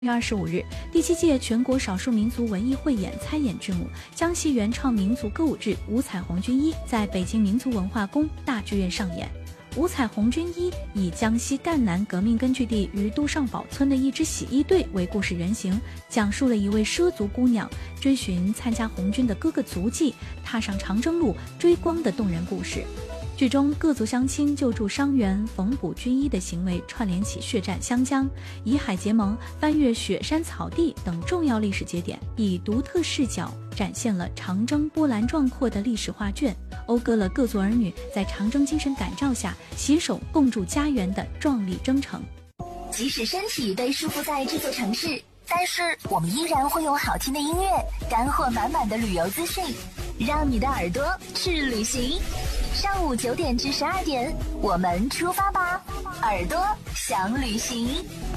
月25日，第7届全国少数民族文艺汇演参演剧目《江西原创民族歌舞剧五彩虹军一》在北京民族文化宫大剧院上演。五彩虹军一以江西赣南革命根据地于都上堡村的一支洗衣队为故事原型，讲述了一位畲族姑娘追寻参加红军的哥哥足迹，踏上长征路追光的动人故事。剧中各族乡亲救助伤员、缝补军医的行为串联起血战湘江、以海结盟、翻越雪山草地等重要历史节点，以独特视角展现了长征波澜壮阔的历史画卷，讴歌了各族儿女在长征精神感召下携手共筑家园的壮丽征程。 即使身体被束缚在这座城市，但是我们依然会用好听的音乐、干货满满的旅游资讯，让你的耳朵去旅行。上午9点至12点，我们出发吧，耳朵想旅行。